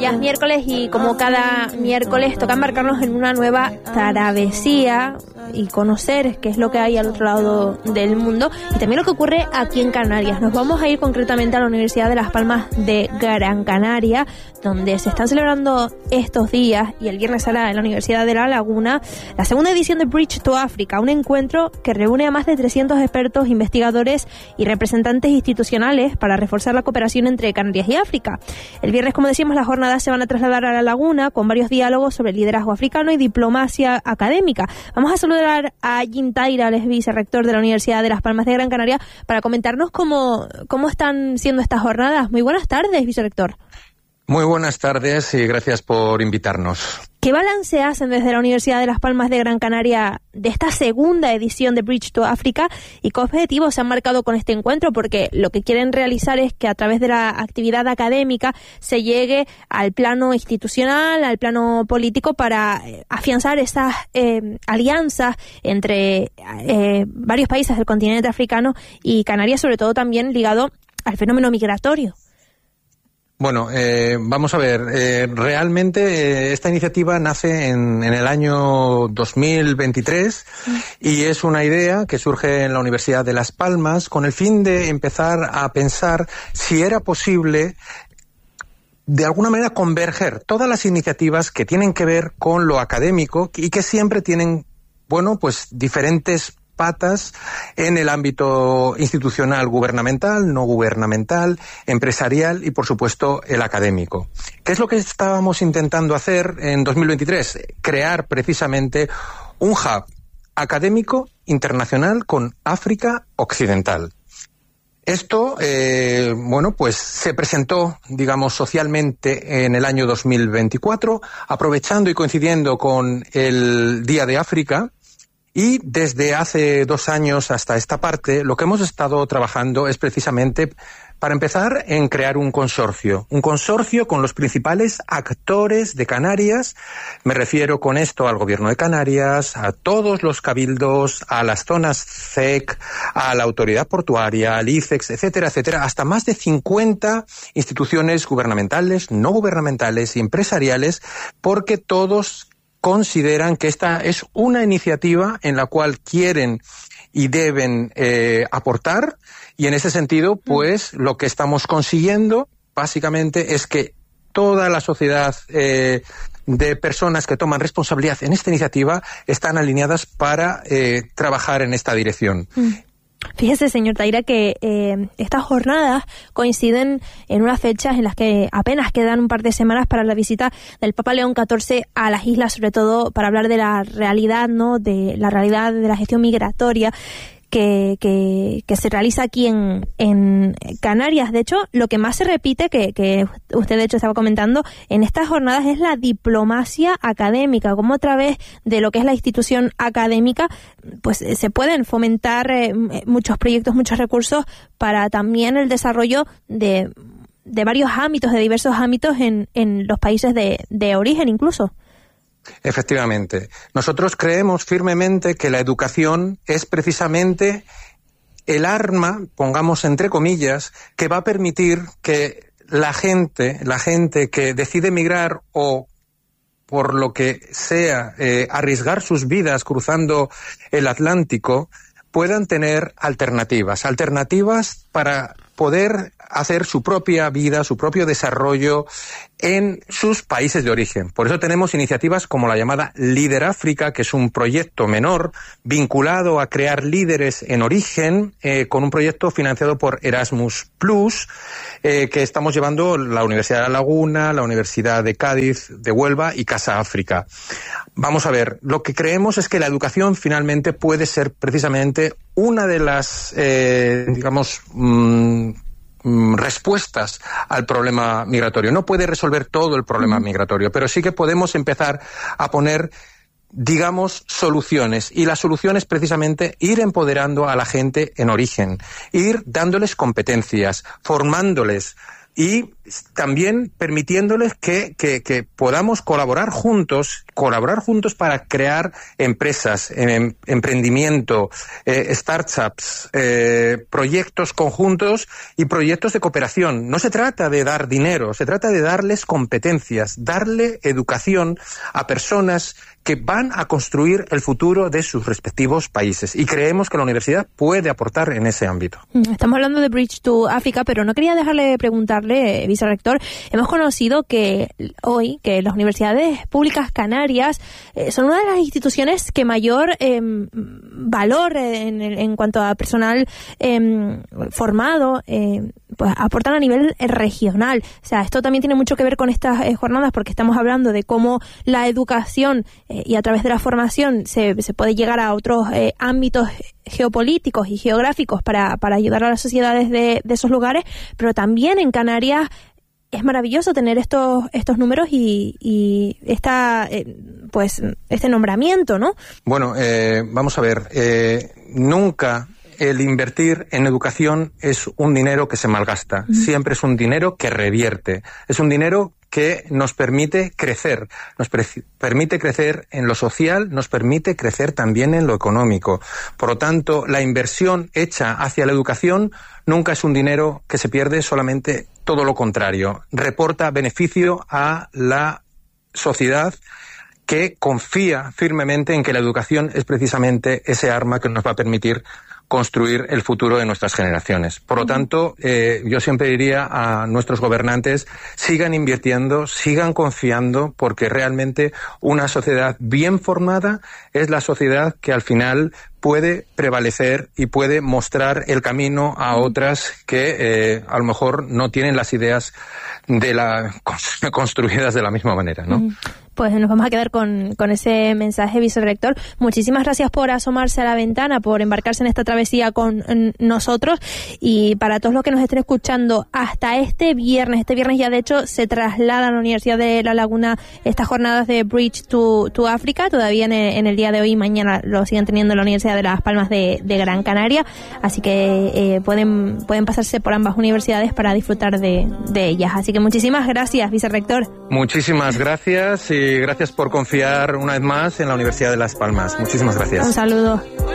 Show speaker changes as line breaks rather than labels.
ya es miércoles y como cada miércoles toca embarcarnos en una nueva travesía y conocer qué es lo que hay al otro lado del mundo y también lo que ocurre aquí en Canarias. Nos vamos a ir concretamente a la Universidad de Las Palmas de Gran Canaria, donde se están celebrando estos días y el viernes será en la Universidad de La Laguna la segunda edición de Bridge to Africa, un encuentro que reúne a más de 300 expertos, investigadores y representantes institucionales para reforzar la cooperación entre Canarias y África. El viernes, como decíamos, las jornadas se van a trasladar a La Laguna con varios diálogos sobre liderazgo africano y diplomacia académica. Vamos a saludar a Jim Taira, el vicerrector de la Universidad de Las Palmas de Gran Canaria, para comentarnos cómo están siendo estas jornadas. Muy buenas tardes, vicerrector.
Muy buenas tardes y gracias por invitarnos.
¿Qué balance hacen desde la Universidad de Las Palmas de Gran Canaria de esta segunda edición de Bridge to Africa y qué objetivos se han marcado con este encuentro? Porque lo que quieren realizar es que a través de la actividad académica se llegue al plano institucional, al plano político para afianzar esas alianzas entre varios países del continente africano y Canarias, sobre todo también ligado al fenómeno migratorio.
Bueno, vamos a ver, realmente esta iniciativa nace en el año 2023 y es una idea que surge en la Universidad de Las Palmas con el fin de empezar a pensar si era posible de alguna manera converger todas las iniciativas que tienen que ver con lo académico y que siempre tienen, bueno, pues diferentes patas en el ámbito institucional, gubernamental, no gubernamental, empresarial y, por supuesto, el académico. ¿Qué es lo que estábamos intentando hacer en 2023? Crear precisamente un hub académico internacional con África Occidental. Esto, bueno, pues se presentó, digamos, socialmente en el año 2024, aprovechando y coincidiendo con el Día de África. Y desde hace 2 años hasta esta parte, lo que hemos estado trabajando es precisamente, para empezar, en crear un consorcio con los principales actores de Canarias. Me refiero con esto al Gobierno de Canarias, a todos los cabildos, a las zonas CEC, a la Autoridad Portuaria, al ICEX, etcétera, etcétera, hasta más de 50 instituciones gubernamentales, no gubernamentales y empresariales, porque todos consideran que esta es una iniciativa en la cual quieren y deben aportar, y en ese sentido, pues, lo que estamos consiguiendo, básicamente, es que toda la sociedad de personas que toman responsabilidad en esta iniciativa están alineadas para trabajar en esta dirección.
Fíjese, señor Taira, que estas jornadas coinciden en unas fechas en las que apenas quedan un par de semanas para la visita del Papa León XIV a las islas, sobre todo para hablar de la realidad, ¿no?, de la realidad de la gestión migratoria que se realiza aquí en Canarias. De hecho, lo que más se repite, que usted de hecho estaba comentando, en estas jornadas es la diplomacia académica, como a través de lo que es la institución académica, pues se pueden fomentar muchos proyectos, muchos recursos para también el desarrollo de varios ámbitos, de diversos ámbitos en los países de origen incluso.
Efectivamente. Nosotros creemos firmemente que la educación es precisamente el arma, pongamos entre comillas, que va a permitir que la gente que decide emigrar o por lo que sea arriesgar sus vidas cruzando el Atlántico, puedan tener alternativas para poder hacer su propia vida, su propio desarrollo en sus países de origen. Por eso tenemos iniciativas como la llamada Líder África, que es un proyecto menor vinculado a crear líderes en origen, con un proyecto financiado por Erasmus+, que estamos llevando la Universidad de La Laguna, la Universidad de Cádiz, de Huelva y Casa África. Vamos a ver, lo que creemos es que la educación finalmente puede ser precisamente una de las, respuestas al problema migratorio. No puede resolver todo el problema migratorio, pero sí que podemos empezar a poner, digamos, soluciones. Y la solución es precisamente ir empoderando a la gente en origen, ir dándoles competencias, formándoles y también permitiéndoles que podamos colaborar juntos para crear empresas, emprendimiento, startups, proyectos conjuntos y proyectos de cooperación. No se trata de dar dinero, se trata de darles competencias, darle educación a personas que van a construir el futuro de sus respectivos países. Y creemos que la universidad puede aportar en ese ámbito.
Estamos hablando de Bridge to Africa, pero no quería dejarle de preguntarle, vicerrector, hemos conocido que hoy que las universidades públicas canarias son una de las instituciones que mayor valor en cuanto a personal formado pues aportan a nivel regional. O sea, esto también tiene mucho que ver con estas jornadas, porque estamos hablando de cómo la educación y a través de la formación se puede llegar a otros ámbitos geopolíticos y geográficos para ayudar a las sociedades de esos lugares, pero también en Canarias es maravilloso tener estos números y este nombramiento, ¿no?
Bueno, vamos a ver, nunca el invertir en educación es un dinero que se malgasta, siempre es un dinero que revierte, es un dinero que nos permite crecer, permite crecer en lo social, nos permite crecer también en lo económico. Por lo tanto, la inversión hecha hacia la educación nunca es un dinero que se pierde, solamente todo lo contrario. Reporta beneficio a la sociedad que confía firmemente en que la educación es precisamente ese arma que nos va a permitir construir el futuro de nuestras generaciones. Por lo tanto, yo siempre diría a nuestros gobernantes, sigan invirtiendo, sigan confiando, porque realmente una sociedad bien formada es la sociedad que al final puede prevalecer y puede mostrar el camino a otras que a lo mejor no tienen las ideas construidas de la misma manera, ¿no?
Pues nos vamos a quedar con ese mensaje, vicerrector. Muchísimas gracias por asomarse a la ventana, por embarcarse en esta travesía con nosotros, y para todos los que nos estén escuchando hasta este viernes ya de hecho se traslada a la Universidad de La Laguna estas jornadas de Bridge to Africa, todavía en el día de hoy y mañana lo siguen teniendo en la Universidad de Las Palmas de Gran Canaria, así que pueden pasarse por ambas universidades para disfrutar de ellas. Así que muchísimas gracias, vicerrector.
Muchísimas gracias y gracias por confiar una vez más en la Universidad de Las Palmas. Muchísimas gracias.
Un saludo.